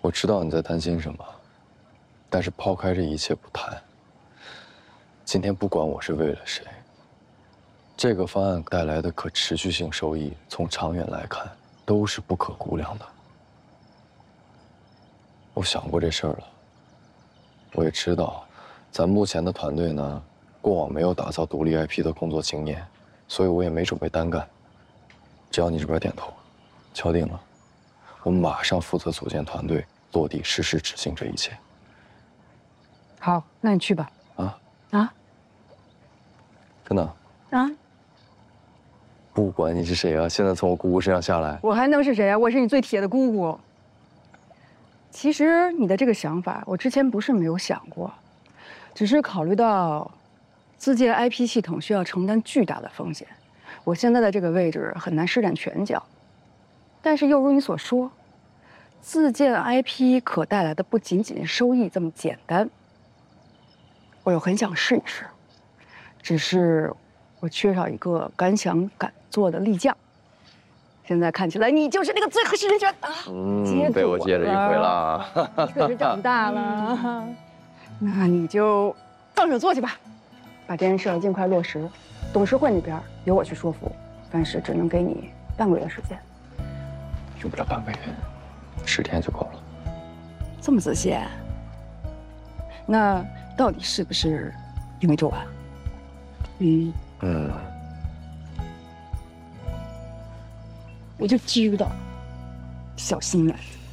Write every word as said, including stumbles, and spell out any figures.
我知道你在担心什么，但是抛开这一切不谈，今天不管我是为了谁，这个方案带来的可持续性收益，从长远来看都是不可估量的。我想过这事儿了，我也知道，咱目前的团队呢，过往没有打造独立 I P 的工作经验，所以我也没准备单干。只要你这边点头，敲定了，我马上负责组建团队，落地实施执行这一切。 好，那你去吧。 啊啊？ 真的？ 啊？ 不管你是谁啊，现在从我姑姑身上下来， 我还能是谁啊？我是你最铁的姑姑。其实你的这个想法，我之前不是没有想过，只是考虑到自建 I P 系统需要承担巨大的风险，我现在的这个位置很难施展拳脚。但是又如你所说，自建 I P 可带来的不仅仅是收益这么简单，我又很想试一试，只是我缺少一个敢想敢做的力将。现在看起来你就是那个最合适人选啊！ 嗯，被我接着一回了。 你可是长大了，那你就放手做去吧，把这件事尽快落实。董事会那边由我去说服，但是只能给你半个月的时间。 用不了半个月，十天就够了。 这么仔细？那到底是不是因为周晚？嗯嗯。 我就知道，小心眼子。